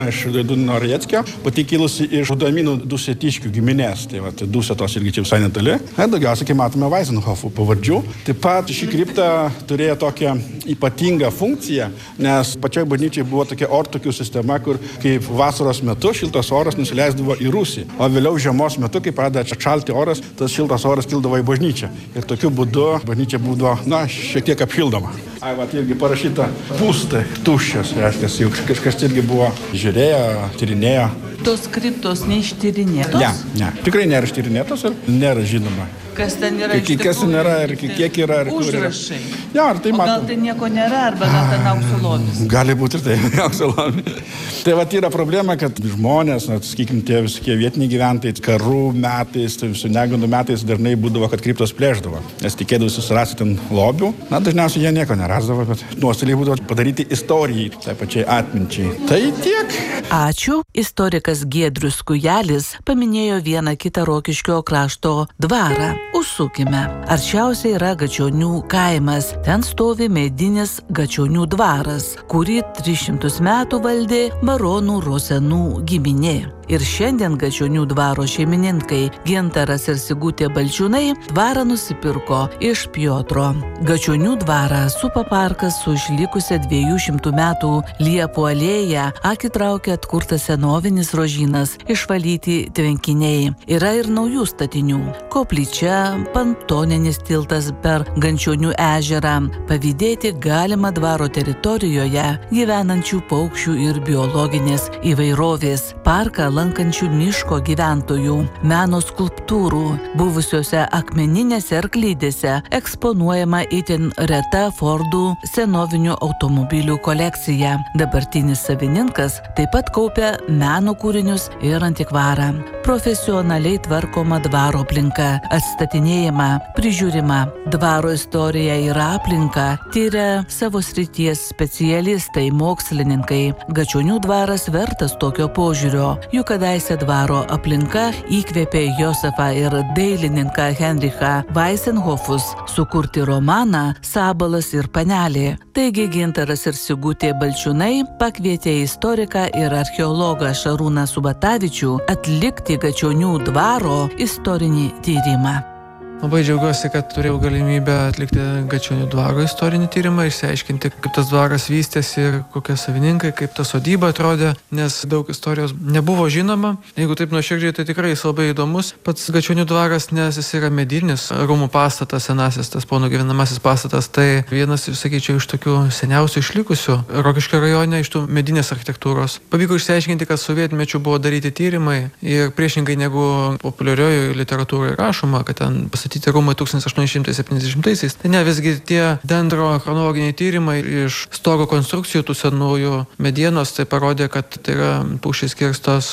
iš Dudino Rieckio, pati kilusi iš Rudaminų Dusetiškių giminės, tai va, Dusetos irgi čia visai netoli. Daugiausiai, kai matome Weisenhofų pavardžių. Taip pat ši kripta turėjo tokią ypatingą funkciją, nes pačioj bažnyčiai buvo tokia ortokių sistema, kur kaip vasaros metu šiltas oras nusileisdavo į rūsį, o vėliau žiemos metu, kai pradeda šalti oras, tas šiltas oras kildavo į bažnyčią. Ir tokiu būdu bažnyčia būdavo, šiek tiek apšildoma. Va, irgi parašyta pūstai, tuščias, reiškia, jau kažkas irgi buvo žiūrėjo, tyrinėjo. Tos kriptos neištyrinėtos? Ne, tikrai nėra ištyrinėtos ir nėra žinoma. Kas ten yra iš tikrųjų? Kas nėra ir kiek yra ir kur yra. Užrašai. Ja, ar tai gal tai nieko nėra, arba gal ten aukso lobis? Gali būti ir tai, aukso lobis. Tai va, yra problema, kad žmonės, sakykime, tie visokie vietiniai gyventojai, karų metais, tai visų negandų metais dažnai būdavo, kad kriptos plėždavo. Nes tikėdavo susirasti ten lobių. Dažniausiai jie nieko nerasdavo, bet nuostoliai būdavo padaryti istorijai, tai pačiai atminčiai. Tai tiek. Ačiū. Istorikas Giedrius Kujelis paminėjo vieną kitą Rokiškio krašto dvarą. Užsukime. Arčiausiai yra Gačionių kaimas. Ten stovi medinis Gačionių dvaras, kurį 300 metų valdė baronų Rosenų giminė. Ir šiandien Gačionių dvaro šeimininkai Gintaras ir Sigutė Balčiūnai dvarą nusipirko iš Piotro. Gačionių dvarą supa parkas su išlikusia 200 metų liepų alėja, akį traukia atkurtas senovinis rožynas, išvalyti tvenkiniai. Yra ir naujų statinių. Koplyčia, pantoninis tiltas per Gančionių ežerą. Pavydėti galima dvaro teritorijoje gyvenančių paukščių ir biologinės įvairovės. Parką lankančių miško gyventojų, meno skulptūrų, buvusiuose akmeninėse arklydėse eksponuojama itin reta Fordų senovinių automobilių kolekcija. Dabartinis savininkas taip pat kaupia meno kūrinius ir antikvarą. Profesionaliai tvarkoma dvaro aplinka, atstatinėjama, prižiūrima. Dvaro istorija ir aplinka tyria savo srities specialistai, mokslininkai. Gačionių dvaras vertas tokio požiūrio. Juk kadaise dvaro aplinka įkvėpė Josefą ir dailininką Henrichą Weisenhofus sukurti romaną Sabalas ir panelė. Taigi Gintaras ir Sigutė Balčiūnai pakvietė istoriką ir archeologą Šarūną Subatavičių atlikti Gačionių dvaro istorinį tyrimą. Labai džiaugiuosi, kad turėjau galimybę atlikti Gačionių dvaro istorinį tyrimą, išsiaiškinti, kaip tas dvaras vystėsi ir kokie savininkai, kaip ta sodyba atrodė, nes daug istorijos nebuvo žinoma. Jeigu taip nuoširdžiai, tai tikrai jis labai įdomus. Pats Gačionių dvaras, nes jis yra medinis rūmų pastatas, senasis, tas pono gyvenamasis pastatas, tai vienas, sakyčiau, iš tokių seniausių išlikusių Rokiškio rajone iš tų medinės architektūros. Pavyko išsiaiškinti, kad sovietmečiu buvo daryti tyrimai ir priešingai negu populiariojoje literatūroje rašoma, kad ten rūmai 1870-aisiais. Tai ne, visgi tie dendrochronologiniai tyrimai iš stogo konstrukcijų tų senųjų medienos tai parodė, kad tai yra pušys kirstos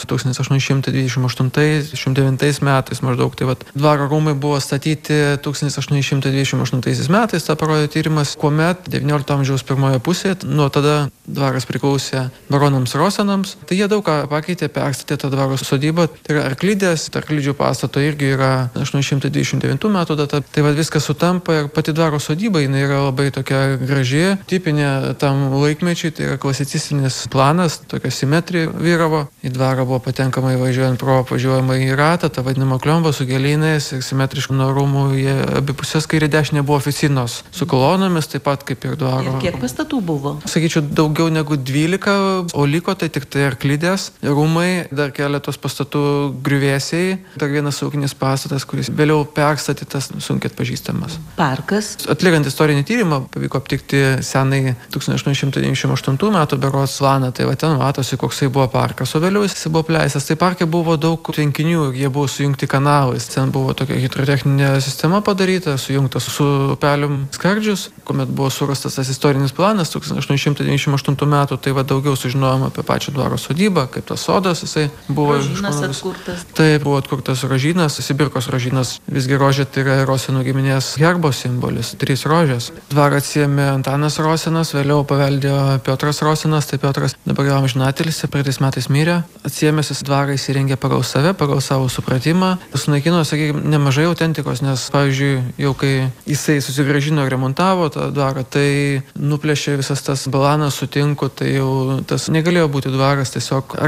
1828-19 metais maždaug. Tai vat, dvaro rūmai buvo statyti 1828 metais, tą parodė tyrimas, kuomet 19 amžiaus pirmoje pusėje, nuo tada dvaras priklausė baronams Rosenams. Tai jie daug ką pakeitė, perstatė tą dvaro sodybą. Tai yra arklydės, arklydžių pastato irgi yra 829 metų data. Tai va viskas sutampa ir pati dvaro sodyba, jinai yra labai tokia graži, tipinė tam laikmečiui, tai yra klasicistinis planas, tokia simetrija vyravo. Į dvarą buvo patenkama įvažiuojant pro apvažiuojamą į ratą, tą vadinamą kliomba su gėlynais ir simetriškai nuo rūmų jie abi pusės kairė dešinė buvo oficinos su kolonomis, taip pat kaip ir dvaro. Ir kiek pastatų buvo? Sakyčiau, daugiau negu 12, o liko tai tik tai arklydės, rūmai, dar keletos pastatų griuvėsiai, dar vienas sauginis pastatas, kuris vėliau perstatytas sunkiai atpažįstamas. Parkas. Atliekant istorinį tyrimą pavyko aptikti senai 1898 metų berods planą, tai va ten matosi, koksai buvo parkas, o vėliau jis buvo pleistas. Tai parke buvo daug tvenkinių ir jie buvo sujungti kanalais. Ten buvo tokia hidrotechninė sistema padaryta, sujungtas su upelium skardžius, kuomet buvo surastas tas istorinis planas 1898 metų, tai va daugiau sužinojom apie pačią dvaro sodybą, kaip tas sodas, jisai buvo rožynas atkurtas. Tai buvo atkurtas rožynas, Sibirkos rožynas. Visgi rožė pat yra Rosenų giminės herbo simbolis, 3 rožės. Dvarą atsiėmė Antanas Rosenas, vėliau paveldėjo Piotras Rosenas, tai Piotras dabar jau amžinatilsį, praeitais metais mirė. Atsiėmęs dvarą įsirengė pagal save, pagal savo supratimą. Sunaikino, sakykime, nemažai autentikos, nes, pavyzdžiui, jau kai jisai susigrąžino ir remontavo tą dvarą, tai nuplėšė visas tas balanas, sutinku, tai jau tas negalėjo būti dvaras, tiesiog